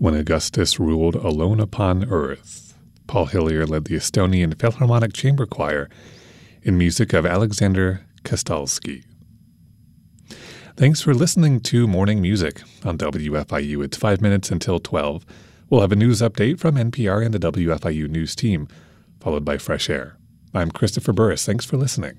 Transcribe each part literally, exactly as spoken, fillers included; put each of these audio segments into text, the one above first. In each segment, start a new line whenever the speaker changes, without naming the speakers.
When Augustus Ruled Alone Upon Earth. Paul Hillier led the Estonian Philharmonic Chamber Choir in music of Alexander Kostalski. Thanks for listening to Morning Music on W F I U. It's five minutes until twelve. We'll have a news update from N P R and the W F I U News team, followed by Fresh Air. I'm Christopher Burris. Thanks for listening.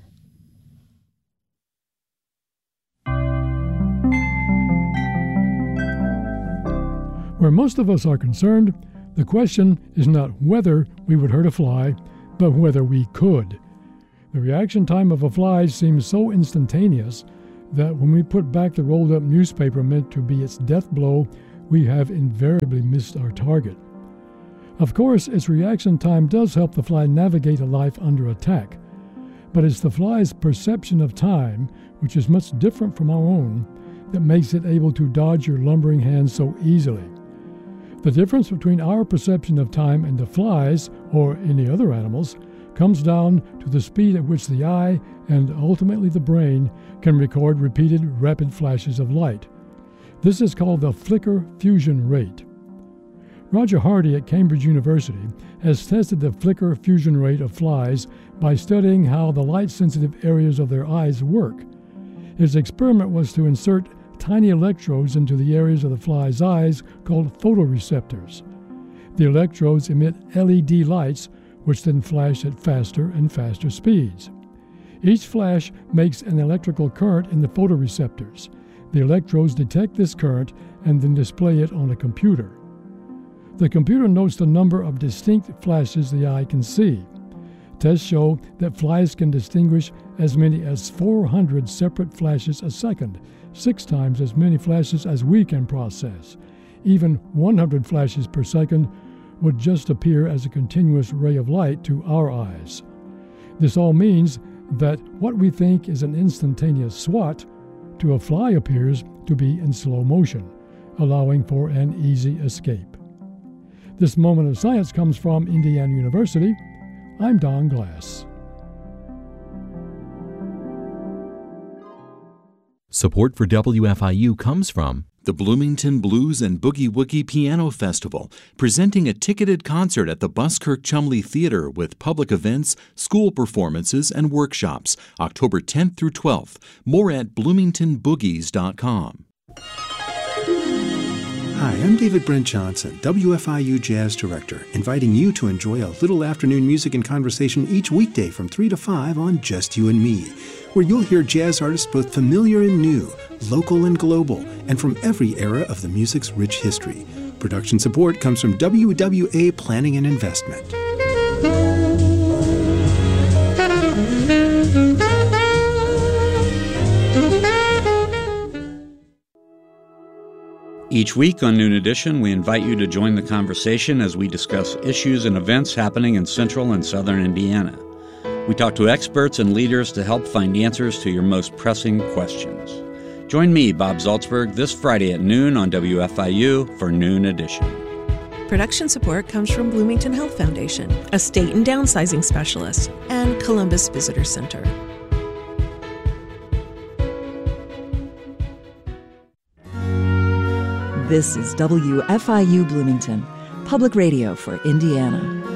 Where most of us are concerned, the question is not whether we would hurt a fly, but whether we could. The reaction time of a fly seems so instantaneous that when we put back the rolled-up newspaper meant to be its death blow, we have invariably missed our target. Of course, its reaction time does help the fly navigate a life under attack, but it's the fly's perception of time, which is much different from our own, that makes it able to dodge your lumbering hands so easily. The difference between our perception of time and the fly's, or any other animals, comes down to the speed at which the eye, and ultimately the brain, can record repeated rapid flashes of light. This is called the flicker fusion rate. Roger Hardy at Cambridge University has tested the flicker fusion rate of flies by studying how the light-sensitive areas of their eyes work. His experiment was to insert tiny electrodes into the areas of the fly's eyes called photoreceptors. The electrodes emit L E D lights, which then flash at faster and faster speeds. Each flash makes an electrical current in the photoreceptors. The electrodes detect this current and then display it on a computer. The computer notes the number of distinct flashes the eye can see. Tests show that flies can distinguish as many as four hundred separate flashes a second, six times as many flashes as we can process. Even one hundred flashes per second would just appear as a continuous ray of light to our eyes. This all means that what we think is an instantaneous swat to a fly appears to be in slow motion, allowing for an easy escape. This moment of science comes from Indiana University. I'm Don Glass.
Support for W F I U comes from the Bloomington Blues and Boogie Woogie Piano Festival, presenting a ticketed concert at the Buskirk Chumley Theater with public events, school performances, and workshops, October tenth through twelfth. More at bloomington boogies dot com.
Hi, I'm David Brent Johnson, W F I U Jazz Director, inviting you to enjoy a little afternoon music and conversation each weekday from three to five on Just You and Me, where you'll hear jazz artists both familiar and new, local and global, and from every era of the music's rich history. Production support comes from W W A Planning and Investment.
Each week on Noon Edition, we invite you to join the conversation as we discuss issues and events happening in central and southern Indiana. We talk to experts and leaders to help find answers to your most pressing questions. Join me, Bob Zaltzberg, this Friday at noon on W F I U for Noon Edition.
Production support comes from Bloomington Health Foundation, a state and downsizing specialist, and Columbus Visitor Center.
This is W F I U Bloomington, public radio for Indiana.